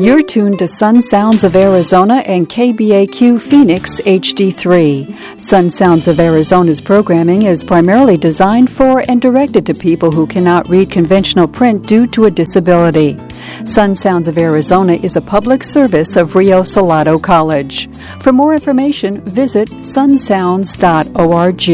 You're tuned to Sun Sounds of Arizona and KBAQ Phoenix HD3. Sun Sounds of Arizona's programming is primarily designed for and directed to people who cannot read conventional print due to a disability. Sun Sounds of Arizona is a public service of Rio Salado College. For more information, visit sunsounds.org.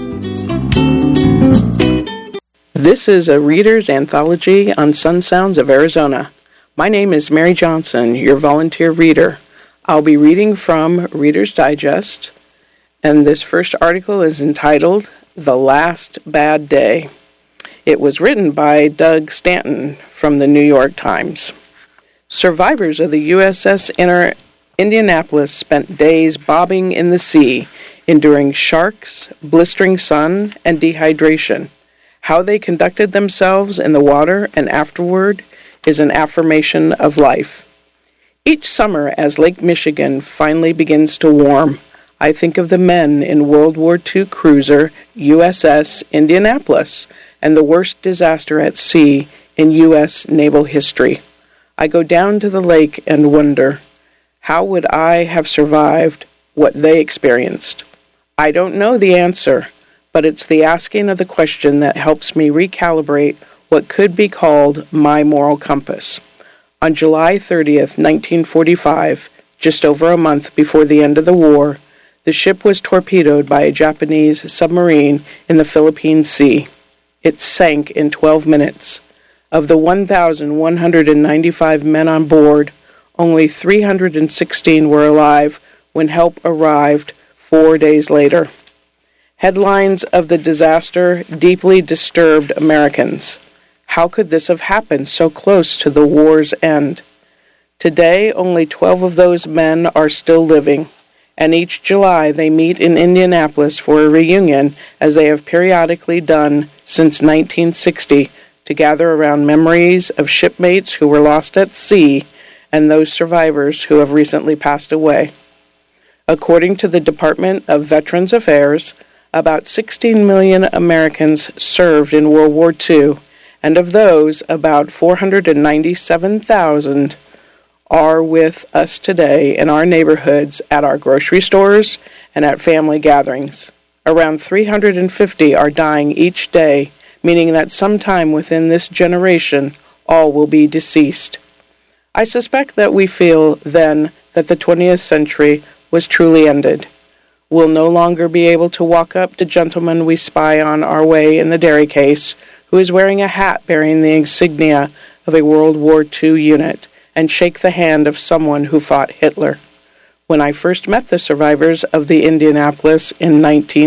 This is a reader's anthology on Sun Sounds of Arizona. My name is Mary Johnson, your volunteer reader. I'll be reading from Reader's Digest, and this first article is entitled, The Last Bad Day. It was written by Doug Stanton from the New York Times. Survivors of the USS Indianapolis spent days bobbing in the sea, enduring sharks, blistering sun, and dehydration. How they conducted themselves in the water and afterward is an affirmation of life. Each summer, as Lake Michigan finally begins to warm, I think of the men in World War II cruiser USS Indianapolis and the worst disaster at sea in U.S. naval history. I go down to the lake and wonder, how would I have survived what they experienced? I don't know the answer, but it's the asking of the question that helps me recalibrate what could be called my moral compass. On July 30th, 1945, just over a month before the end of the war, the ship was torpedoed by a Japanese submarine in the Philippine Sea. It sank in 12 minutes. Of the 1,195 men on board, only 316 were alive when help arrived 4 days later. Headlines of the disaster deeply disturbed Americans. How could this have happened so close to the war's end? Today, only 12 of those men are still living, and each July they meet in Indianapolis for a reunion, as they have periodically done since 1960, to gather around memories of shipmates who were lost at sea and those survivors who have recently passed away. According to the Department of Veterans Affairs, about 16 million Americans served in World War II, and of those, about 497,000 are with us today in our neighborhoods, at our grocery stores, and at family gatherings. Around 350 are dying each day, meaning that sometime within this generation, all will be deceased. I suspect that we feel then that the 20th century was truly ended. We'll no longer be able to walk up to gentlemen we spy on our way in the dairy case, who is wearing a hat bearing the insignia of a World War II unit, and shake the hand of someone who fought Hitler. When I first met the survivors of the Indianapolis in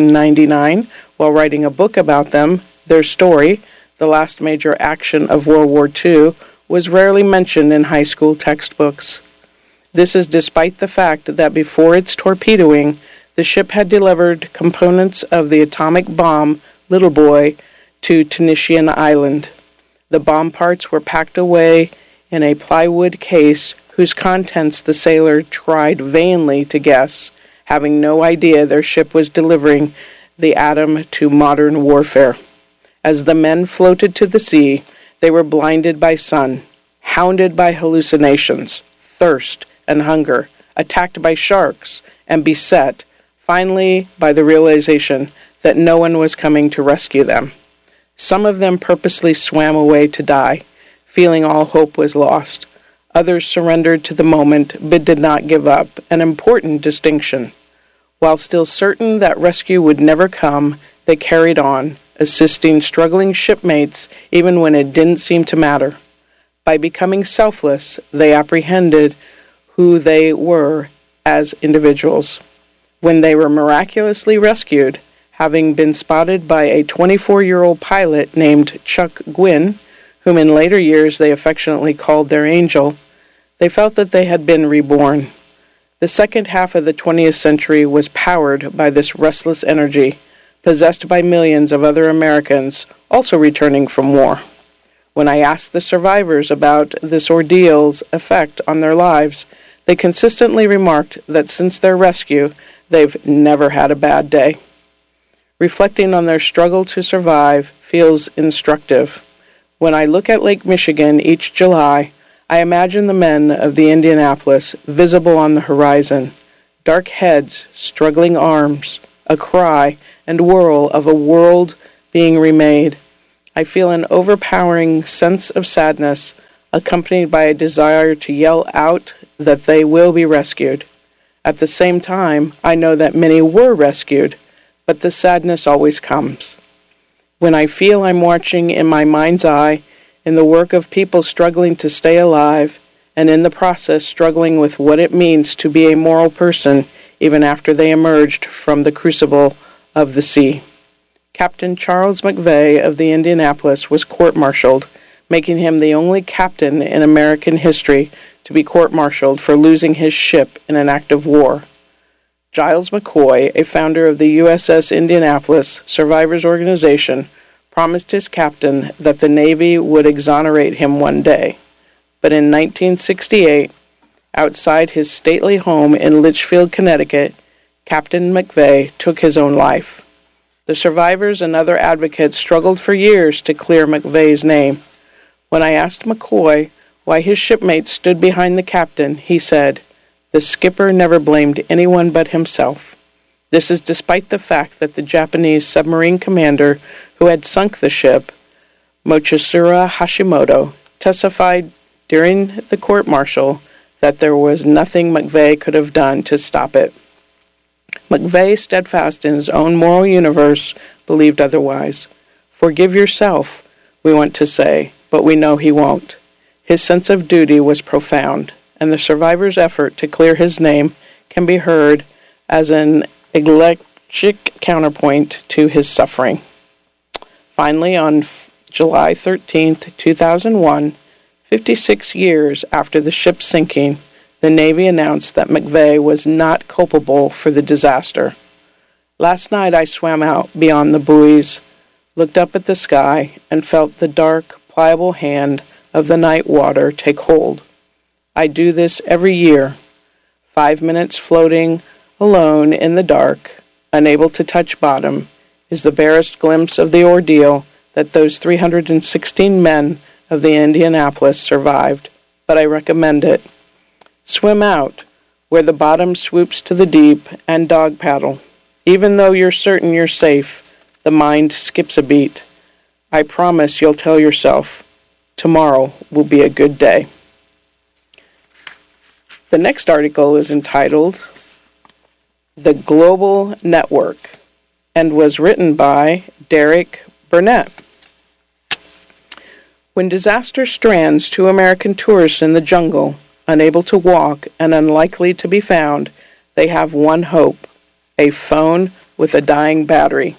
1999, while writing a book about them, their story, the last major action of World War II, was rarely mentioned in high school textbooks. This is despite the fact that before its torpedoing, the ship had delivered components of the atomic bomb, Little Boy, to Tunisian Island. The bomb parts were packed away in a plywood case whose contents the sailor tried vainly to guess, having no idea their ship was delivering the atom to modern warfare. As the men floated to the sea, they were blinded by sun, hounded by hallucinations, thirst and hunger, attacked by sharks, and beset, finally, by the realization that no one was coming to rescue them. Some of them purposely swam away to die, feeling all hope was lost. Others surrendered to the moment, but did not give up, an important distinction. While still certain that rescue would never come, they carried on, assisting struggling shipmates even when it didn't seem to matter. By becoming selfless, they apprehended who they were as individuals. When they were miraculously rescued, having been spotted by a 24-year-old pilot named Chuck Gwynn, whom in later years they affectionately called their angel, they felt that they had been reborn. The second half of the 20th century was powered by this restless energy, possessed by millions of other Americans also returning from war. When I asked the survivors about this ordeal's effect on their lives, they consistently remarked that since their rescue, they've never had a bad day. Reflecting on their struggle to survive feels instructive. When I look at Lake Michigan each July, I imagine the men of the Indianapolis visible on the horizon, dark heads, struggling arms, a cry and whirl of a world being remade. I feel an overpowering sense of sadness, accompanied by a desire to yell out that they will be rescued. At the same time, I know that many were rescued, but the sadness always comes. When I feel I'm watching in my mind's eye in the work of people struggling to stay alive, and in the process struggling with what it means to be a moral person even after they emerged from the crucible of the sea. Captain Charles McVeigh of the Indianapolis was court-martialed, making him the only captain in American history to be court-martialed for losing his ship in an act of war. Giles McCoy, a founder of the USS Indianapolis Survivors Organization, promised his captain that the Navy would exonerate him one day. But in 1968, outside his stately home in Litchfield, Connecticut, Captain McVeigh took his own life. The survivors and other advocates struggled for years to clear McVeigh's name. When I asked McCoy why his shipmates stood behind the captain, he said, "The skipper never blamed anyone but himself." This is despite the fact that the Japanese submarine commander who had sunk the ship, Mochitsuru Hashimoto, testified during the court-martial that there was nothing McVeigh could have done to stop it. McVeigh, steadfast in his own moral universe, believed otherwise. "Forgive yourself," we want to say, but we know he won't. His sense of duty was profound, and the survivor's effort to clear his name can be heard as an electric counterpoint to his suffering. Finally, on July 13, 2001, 56 years after the ship's sinking, the Navy announced that McVeigh was not culpable for the disaster. Last night I swam out beyond the buoys, looked up at the sky, and felt the dark, pliable hand of the night water take hold. I do this every year. 5 minutes floating alone in the dark, unable to touch bottom, is the barest glimpse of the ordeal that those 316 men of the Indianapolis survived, but I recommend it. Swim out, where the bottom swoops to the deep, and dog paddle. Even though you're certain you're safe, the mind skips a beat. I promise you'll tell yourself, tomorrow will be a good day. The next article is entitled The Global Network and was written by Derek Burnett. When disaster strands 2 American tourists in the jungle, unable to walk and unlikely to be found, they have one hope: a phone with a dying battery.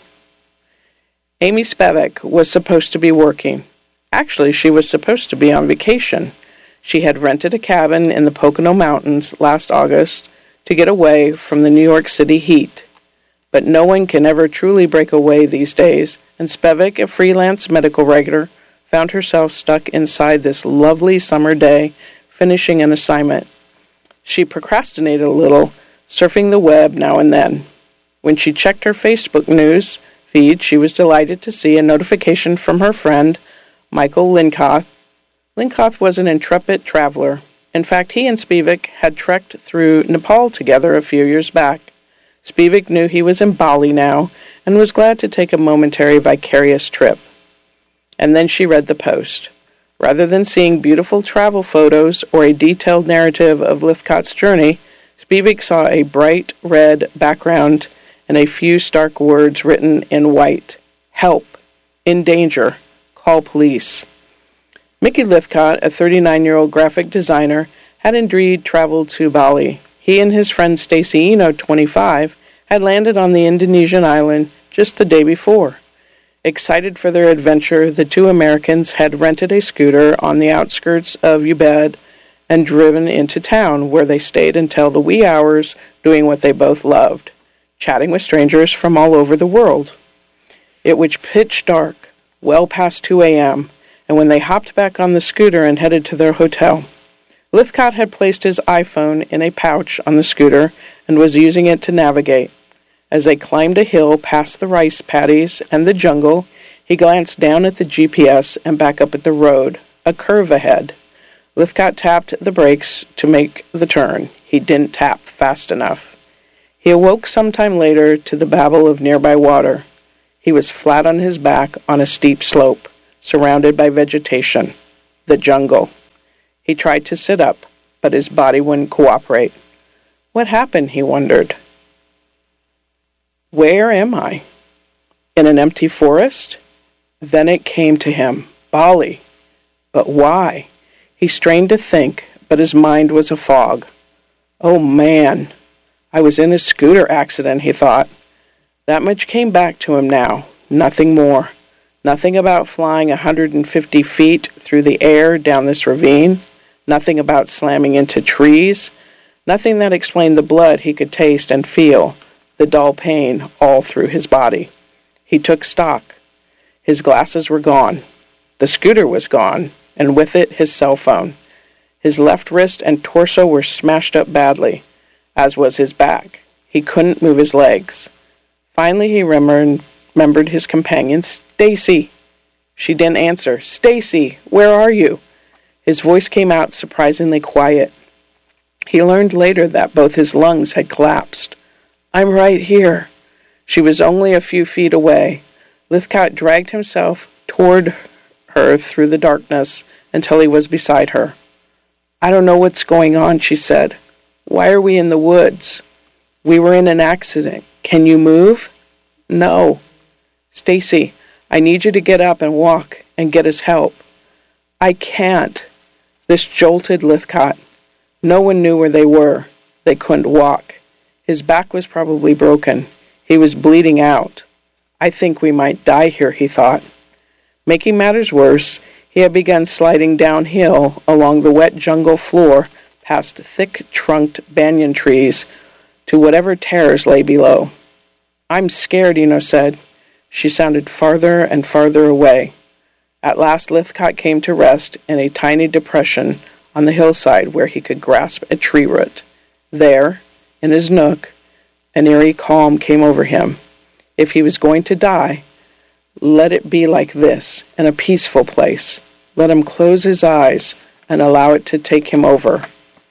Amy Spevek was supposed to be working. Actually, she was supposed to be on vacation. She had rented a cabin in the Pocono Mountains last August to get away from the New York City heat. But no one can ever truly break away these days, and Spevek, a freelance medical writer, found herself stuck inside this lovely summer day, finishing an assignment. She procrastinated a little, surfing the web now and then. When she checked her Facebook news feed, she was delighted to see a notification from her friend, Michael Linkoth. Linkoth was an intrepid traveler. In fact, he and Spivak had trekked through Nepal together a few years back. Spivak knew he was in Bali now and was glad to take a momentary vicarious trip. And then she read the post. Rather than seeing beautiful travel photos or a detailed narrative of Lithcott's journey, Spivak saw a bright red background and a few stark words written in white. Help. In danger. Call police. Mickey Lithcott, a 39-year-old graphic designer, had indeed traveled to Bali. He and his friend Stacy Eno, 25, had landed on the Indonesian island just the day before. Excited for their adventure, the 2 Americans had rented a scooter on the outskirts of Ubud and driven into town, where they stayed until the wee hours doing what they both loved, chatting with strangers from all over the world. It was pitch dark, well past 2 a.m., and when they hopped back on the scooter and headed to their hotel, Lithcott had placed his iPhone in a pouch on the scooter and was using it to navigate. As they climbed a hill past the rice paddies and the jungle, he glanced down at the GPS and back up at the road, a curve ahead. Lithcott tapped the brakes to make the turn. He didn't tap fast enough. He awoke some time later to the babble of nearby water. He was flat on his back on a steep slope, surrounded by vegetation, the jungle. He tried to sit up, but his body wouldn't cooperate. What happened, he wondered. Where am I? In an empty forest? Then it came to him. Bali. But why? He strained to think, but his mind was a fog. Oh, man. I was in a scooter accident, he thought. That much came back to him now. Nothing more. Nothing about flying 150 feet through the air down this ravine. Nothing about slamming into trees. Nothing that explained the blood he could taste and feel, the dull pain all through his body. He took stock. His glasses were gone. The scooter was gone, and with it his cell phone. His left wrist and torso were smashed up badly, as was his back. He couldn't move his legs. Finally he remembered his companion, Stacy. She didn't answer. Stacy, where are you? His voice came out surprisingly quiet. He learned later that both his lungs had collapsed. I'm right here. She was only a few feet away. Lithcott dragged himself toward her through the darkness until he was beside her. I don't know what's going on, she said. Why are we in the woods? We were in an accident. Can you move? No. Stacy, I need you to get up and walk and get us help. I can't. This jolted Lithcott. No one knew where they were. They couldn't walk. His back was probably broken. He was bleeding out. I think we might die here, he thought. Making matters worse, he had begun sliding downhill along the wet jungle floor past thick-trunked banyan trees to whatever terrors lay below. I'm scared, Eno said. She sounded farther and farther away. At last Lithcott came to rest in a tiny depression on the hillside where he could grasp a tree root. There, in his nook, an eerie calm came over him. If he was going to die, let it be like this, in a peaceful place. Let him close his eyes and allow it to take him over.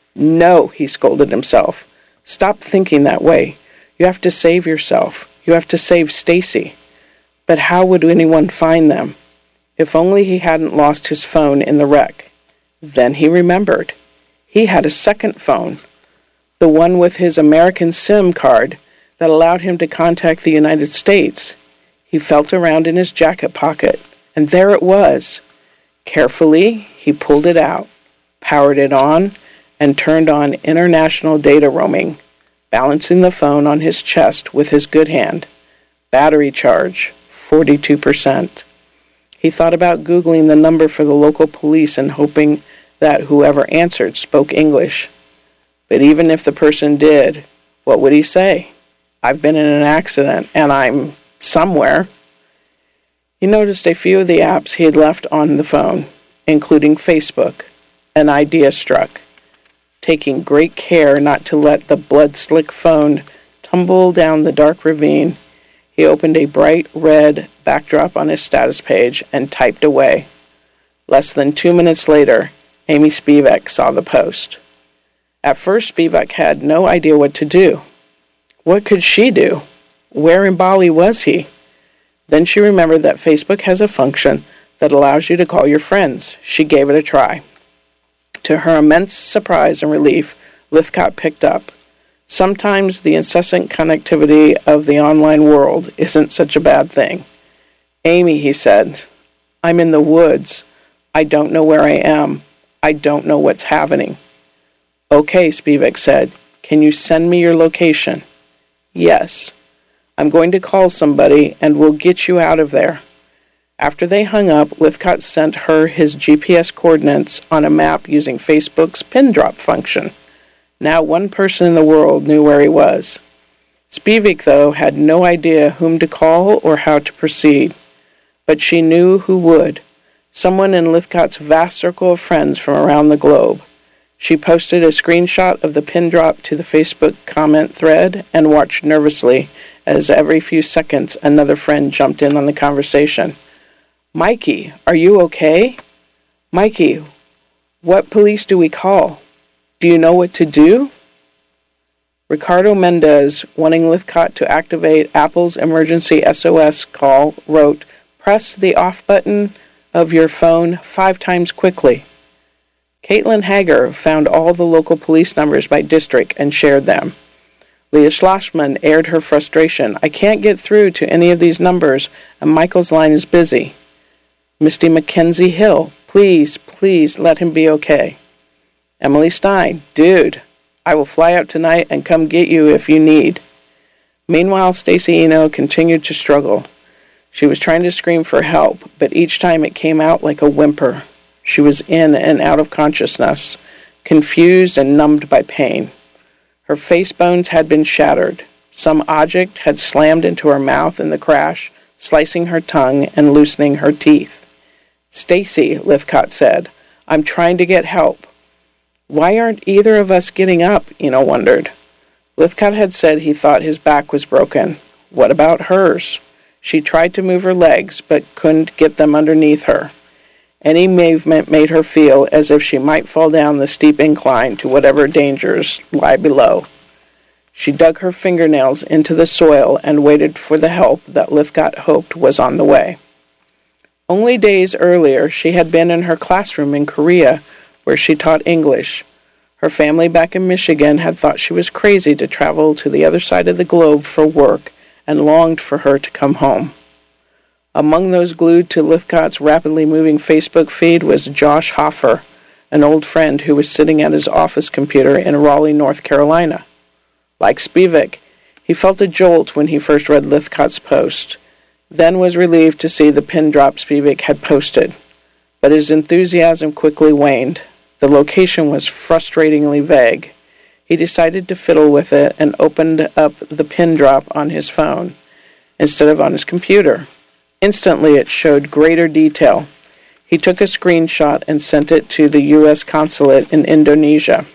No, he scolded himself. Stop thinking that way. You have to save yourself. You have to save Stacy. But how would anyone find them? If only he hadn't lost his phone in the wreck. Then he remembered. He had a second phone, the one with his American SIM card that allowed him to contact the United States. He felt around in his jacket pocket, and there it was. Carefully, he pulled it out, powered it on, and turned on international data roaming, balancing the phone on his chest with his good hand. Battery charge, 42%. He thought about Googling the number for the local police and hoping that whoever answered spoke English. But even if the person did, what would he say? I've been in an accident, and I'm somewhere. He noticed a few of the apps he had left on the phone, including Facebook. An idea struck. Taking great care not to let the blood-slick phone tumble down the dark ravine, he opened a bright red backdrop on his status page and typed away. Less than 2 minutes later, Amy Spivak saw the post. At first, Spivak had no idea what to do. What could she do? Where in Bali was he? Then she remembered that Facebook has a function that allows you to call your friends. She gave it a try. To her immense surprise and relief, Lithcott picked up. Sometimes the incessant connectivity of the online world isn't such a bad thing. Amy, he said, I'm in the woods. I don't know where I am. I don't know what's happening. Okay, Spivak said. Can you send me your location? Yes. I'm going to call somebody and we'll get you out of there. After they hung up, Lithcott sent her his GPS coordinates on a map using Facebook's pin drop function. Now one person in the world knew where he was. Spivak, though, had no idea whom to call or how to proceed. But she knew who would. Someone in Lithcott's vast circle of friends from around the globe. She posted a screenshot of the pin drop to the Facebook comment thread and watched nervously as every few seconds another friend jumped in on the conversation. Mikey, are you okay? Mikey, What police do we call? Do you know what to do? Ricardo Mendez, wanting Lithcott to activate Apple's emergency SOS call, wrote, "Press the off button of your phone 5 times quickly." Caitlin Hager found all the local police numbers by district and shared them. Leah Schlossman aired her frustration. "I can't get through to any of these numbers, and Michael's line is busy." Misty Mackenzie Hill, "Please, please let him be okay." Emily Stein, "Dude, I will fly out tonight and come get you if you need." Meanwhile, Stacy Eno continued to struggle. She was trying to scream for help, but each time it came out like a whimper. She was in and out of consciousness, confused and numbed by pain. Her face bones had been shattered. Some object had slammed into her mouth in the crash, slicing her tongue and loosening her teeth. "Stacy," Lithcott said, "I'm trying to get help." "Why aren't either of us getting up?" Eno wondered. Lithcott had said he thought his back was broken. What about hers? She tried to move her legs, but couldn't get them underneath her. Any movement made her feel as if she might fall down the steep incline to whatever dangers lie below. She dug her fingernails into the soil and waited for the help that Lithcott hoped was on the way. Only days earlier, she had been in her classroom in Korea, where she taught English. Her family back in Michigan had thought she was crazy to travel to the other side of the globe for work and longed for her to come home. Among those glued to Lithcott's rapidly moving Facebook feed was Josh Hoffer, an old friend who was sitting at his office computer in Raleigh, North Carolina. Like Spivak, he felt a jolt when he first read Lithcott's post, then was relieved to see the pin drop Spivak had posted. But his enthusiasm quickly waned. The location was frustratingly vague. He decided to fiddle with it and opened up the pin drop on his phone instead of on his computer. Instantly, it showed greater detail. He took a screenshot and sent it to the U.S. consulate in Indonesia.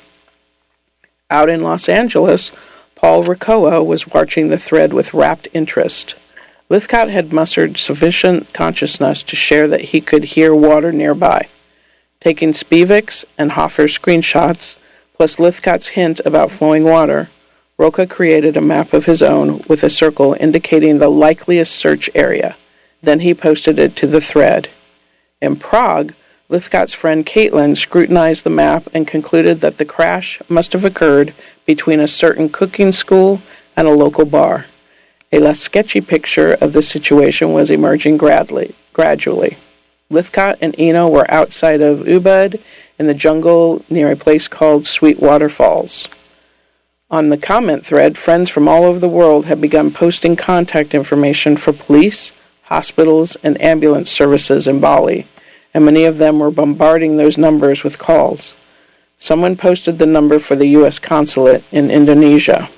Out in Los Angeles, Paul Ricoa was watching the thread with rapt interest. Lithcott had mustered sufficient consciousness to share that he could hear water nearby. Taking Spivak's and Hoffer's screenshots, plus Lithcott's hint about flowing water, Roca created a map of his own with a circle indicating the likeliest search area. Then he posted it to the thread. In Prague, Lithcott's friend Caitlin scrutinized the map and concluded that the crash must have occurred between a certain cooking school and a local bar. A less sketchy picture of the situation was emerging gradually. Lithcott and Eno were outside of Ubud in the jungle near a place called Sweetwater Falls. On the comment thread, friends from all over the world had begun posting contact information for police, hospitals, and ambulance services in Bali, and many of them were bombarding those numbers with calls. Someone posted the number for the U.S. consulate in Indonesia.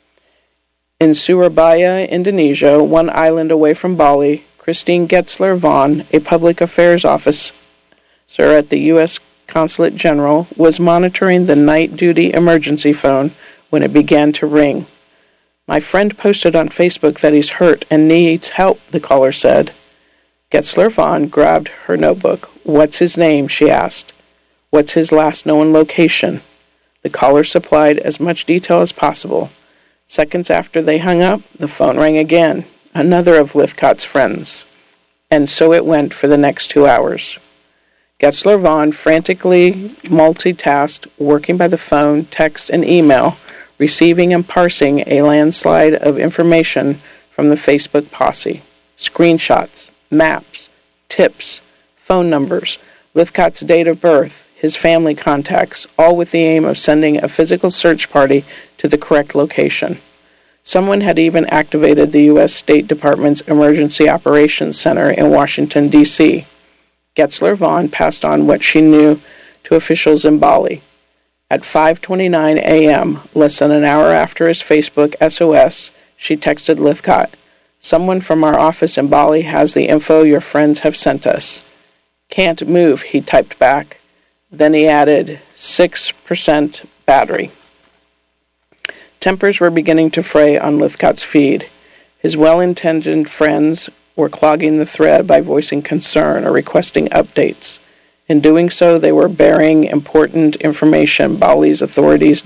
In Surabaya, Indonesia, one island away from Bali, Christine Getzler Vaughn, a public affairs officer at the U.S. Consulate General, was monitoring the night duty emergency phone when it began to ring. "My friend posted on Facebook that he's hurt and needs help," the caller said. Getzler Vaughn grabbed her notebook. "What's his name?" she asked. "What's his last known location?" The caller supplied as much detail as possible. Seconds after they hung up, the phone rang again, another of Lithcott's friends. And so it went for the next 2 hours. Getzler Vaughn frantically multitasked, working by the phone, text, and email, receiving and parsing a landslide of information from the Facebook posse. Screenshots, maps, tips, phone numbers, Lithcott's date of birth, his family contacts, all with the aim of sending a physical search party to the correct location. Someone had even activated the U.S. State Department's Emergency Operations Center in Washington, D.C. Getzler Vaughn passed on what she knew to officials in Bali. At 5:29 a.m., less than an hour after his Facebook SOS, she texted Lithcott, "Someone from our office in Bali has the info your friends have sent us." "Can't move," he typed back. Then he added, 6% battery. Tempers were beginning to fray on Lithcott's feed. His well-intentioned friends were clogging the thread by voicing concern or requesting updates. In doing so, they were bearing important information Bali's authorities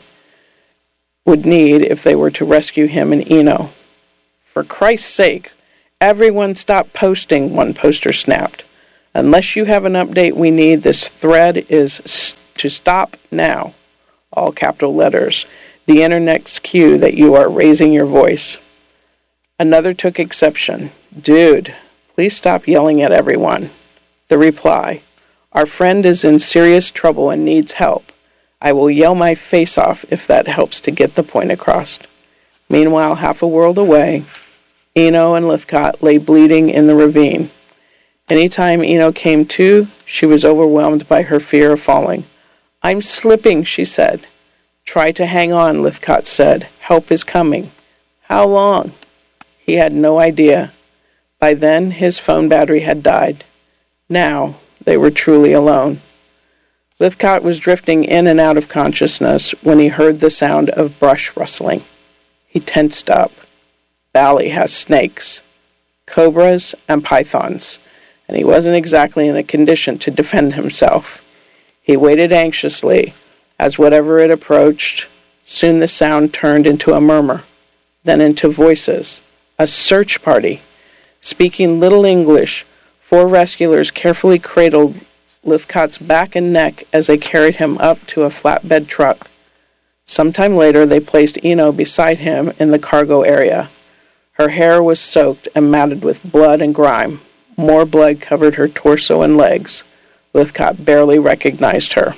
would need if they were to rescue him and Eno. "For Christ's sake, everyone stop posting," one poster snapped. "Unless you have an update we need, this thread is to stop now." All capital letters. "The internet's cue that you are raising your voice." Another took exception. "Dude, please stop yelling at everyone." The reply: "Our friend is in serious trouble and needs help. I will yell my face off if that helps to get the point across." Meanwhile, half a world away, Eno and Lithcott lay bleeding in the ravine. Any time Eno came to, she was overwhelmed by her fear of falling. "I'm slipping," she said. "Try to hang on," Lithcott said. "Help is coming." "How long?" He had no idea. By then, his phone battery had died. Now, they were truly alone. Lithcott was drifting in and out of consciousness when he heard the sound of brush rustling. He tensed up. Bali has snakes, cobras, and pythons, and he wasn't exactly in a condition to defend himself. He waited anxiously as whatever it approached. Soon the sound turned into a murmur, then into voices. A search party. Speaking little English, 4 rescuers carefully cradled Lithcott's back and neck as they carried him up to a flatbed truck. Sometime later, they placed Eno beside him in the cargo area. Her hair was soaked and matted with blood and grime. More blood covered her torso and legs. Lithcott barely recognized her.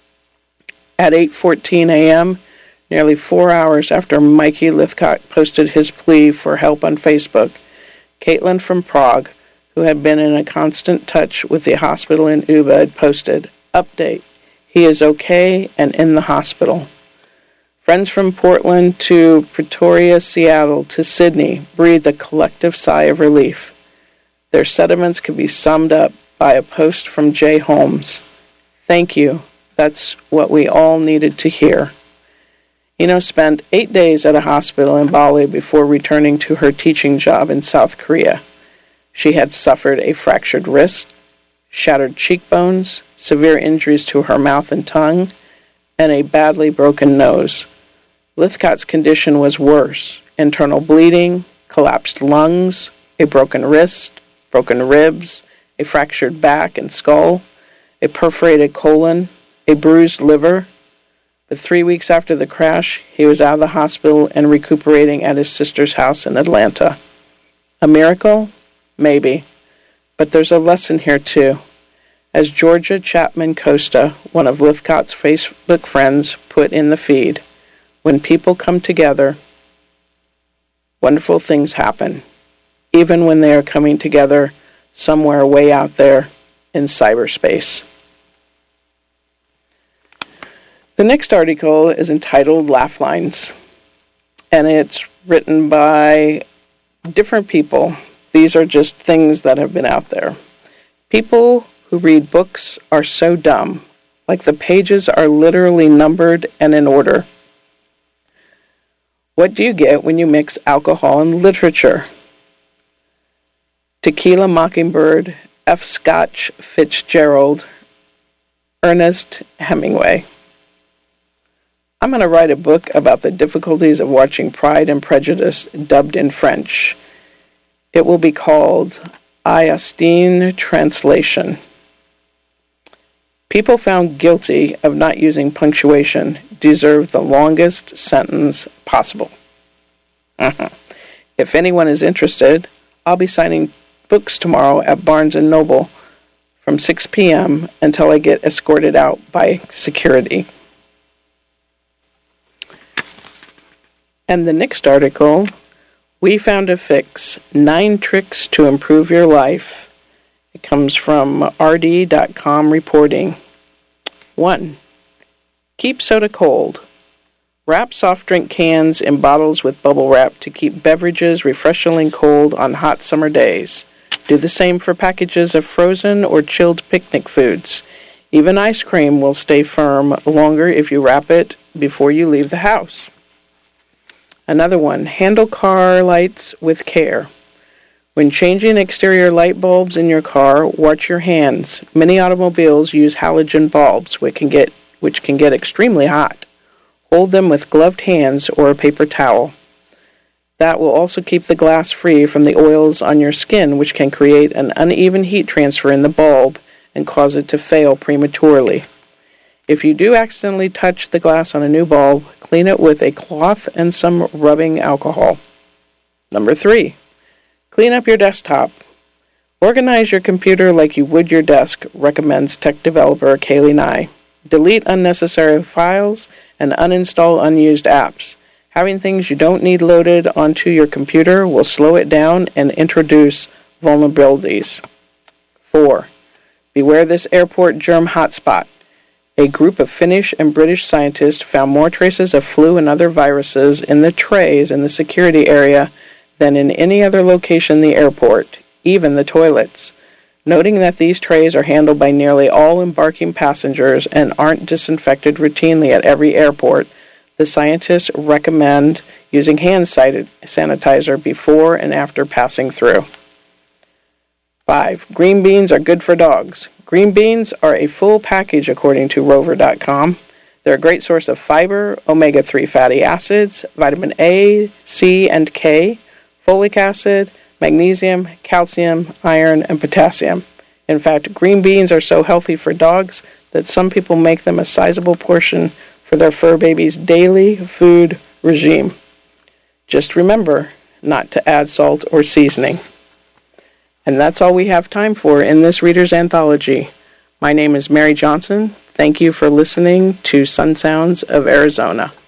At 8:14 a.m., nearly 4 hours after Mikey Lithcott posted his plea for help on Facebook, Caitlin from Prague, who had been in a constant touch with the hospital in Ubud, posted, "Update. He is okay and in the hospital." Friends from Portland to Pretoria, Seattle to Sydney breathed a collective sigh of relief. Their sentiments could be summed up by a post from Jay Holmes. "Thank you. That's what we all needed to hear." Eno spent 8 days at a hospital in Bali before returning to her teaching job in South Korea. She had suffered a fractured wrist, shattered cheekbones, severe injuries to her mouth and tongue, and a badly broken nose. Lithcott's condition was worse: internal bleeding, collapsed lungs, a broken wrist, broken ribs, a fractured back and skull, a perforated colon, a bruised liver. But 3 weeks after the crash, he was out of the hospital and recuperating at his sister's house in Atlanta. A miracle? Maybe. But there's a lesson here, too. As Georgia Chapman Costa, one of Lithcott's Facebook friends, put in the feed, when people come together, wonderful things happen, even when they are coming together somewhere way out there in cyberspace. The next article is entitled Laugh Lines, and it's written by different people. These are just things that have been out there. People who read books are so dumb, like the pages are literally numbered and in order. What do you get when you mix alcohol and literature? Tequila Mockingbird, F. Scott Fitzgerald, Ernest Hemingway. I'm going to write a book about the difficulties of watching Pride and Prejudice dubbed in French. It will be called Ayastine Translation. People found guilty of not using punctuation deserve the longest sentence possible. If anyone is interested, I'll be signing books tomorrow at Barnes & Noble from 6 p.m. until I get escorted out by security. And the next article, we found a fix, 9 tricks to improve your life. It comes from RD.com reporting. 1. Keep soda cold. Wrap soft drink cans in bottles with bubble wrap to keep beverages refreshingly cold on hot summer days. Do the same for packages of frozen or chilled picnic foods. Even ice cream will stay firm longer if you wrap it before you leave the house. Another one, handle car lights with care. When changing exterior light bulbs in your car, watch your hands. Many automobiles use halogen bulbs, which can get extremely hot. Hold them with gloved hands or a paper towel. That will also keep the glass free from the oils on your skin, which can create an uneven heat transfer in the bulb and cause it to fail prematurely. If you do accidentally touch the glass on a new bulb, clean it with a cloth and some rubbing alcohol. Number 3. Clean up your desktop. Organize your computer like you would your desk, recommends tech developer Kaylee Nye. Delete unnecessary files and uninstall unused apps. Having things you don't need loaded onto your computer will slow it down and introduce vulnerabilities. 4. Beware this airport germ hotspot. A group of Finnish and British scientists found more traces of flu and other viruses in the trays in the security area than in any other location in the airport, even the toilets. Noting that these trays are handled by nearly all embarking passengers and aren't disinfected routinely at every airport, the scientists recommend using hand sanitizer before and after passing through. 5. Green beans are good for dogs. Green beans are a full package according to Rover.com. They're a great source of fiber, omega-3 fatty acids, vitamin A, C, and K, folic acid, magnesium, calcium, iron, and potassium. In fact, green beans are so healthy for dogs that some people make them a sizable portion for their fur babies' daily food regime. Just remember not to add salt or seasoning. And that's all we have time for in this Reader's Anthology. My name is Mary Johnson. Thank you for listening to Sun Sounds of Arizona.